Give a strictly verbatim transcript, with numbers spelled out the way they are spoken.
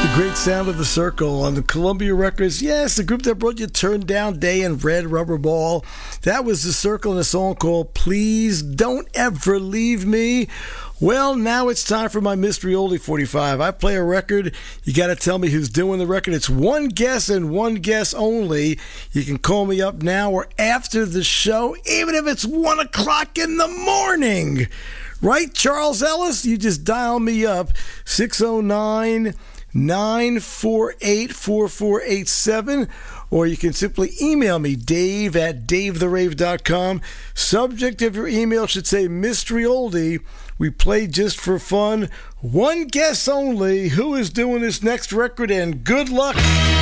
Great sound of the Circle on the Columbia Records. Yes, the group that brought you Turn Down Day and Red Rubber Ball. That was the Circle in a song called Please Don't Ever Leave Me. Well, now it's time for my Mystery Oldie forty-five. I play a record. You got to tell me who's doing the record. It's one guess and one guess only. You can call me up now or after the show, even if it's one o'clock in the morning. Right, Charles Ellis? You just dial me up, six oh nine, nine four eight, four four eight seven, or you can simply email me, dave at dave the rave dot com. Subject of your email should say Mystery Oldie. We play just for fun. One guess only. Who is doing this next record? And good luck.